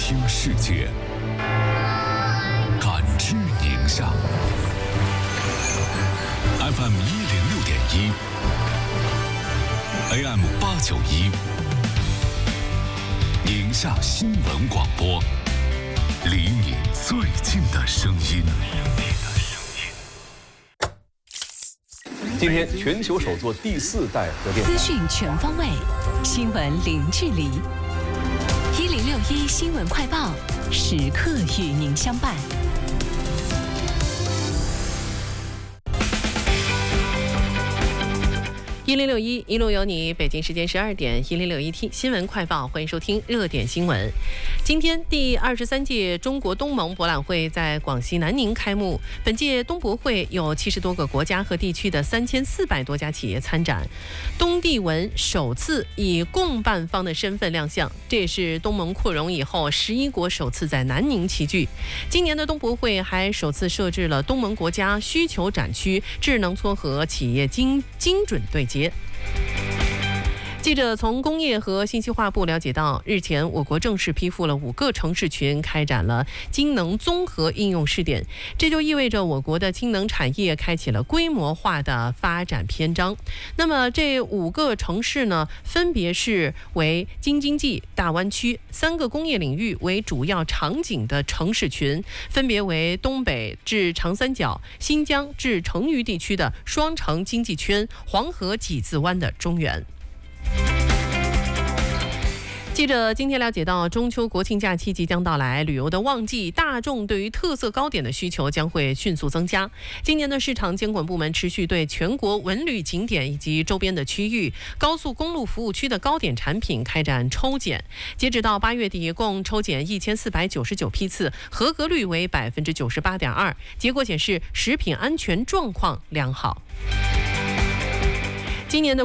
听世界，感知宁夏。FM 106.1 ，AM 891，宁夏新闻广播，离你最近的声音。 今天全球首座第4代核电厂。 资讯全方位，新闻零距离。1061新闻快报，时刻与您相伴。1061一路有你，北京时间12点，1061新闻快报，欢迎收听热点新闻。今天第23届中国东盟博览会在广西南宁开幕。本届东博会有70多个国家和地区的3400多家企业参展。东帝汶首次以共办方的身份亮相，这也是东盟扩容以后11国首次在南宁齐聚。今年的东博会还首次设置了东盟国家需求展区，智能撮合企业精准对接。记者从工业和信息化部了解到，日前我国正式批复了5个城市群开展了氢能综合应用试点，这就意味着我国的氢能产业开启了规模化的发展篇章。那么这5个城市呢，分别是为京津冀大湾区3个工业领域为主要场景的城市群，分别为东北至长三角、新疆至成渝地区的双城经济圈、黄河几字湾的中原。记者今天了解到，中秋国庆假期即将到来，旅游的旺季，大众对于特色糕点的需求将会迅速增加。今年的市场监管部门持续对全国文旅景点以及周边的区域、高速公路服务区的糕点产品开展抽检。截止到8月底，共抽检1499批次，合格率为98.2%。结果显示，食品安全状况良好。今年的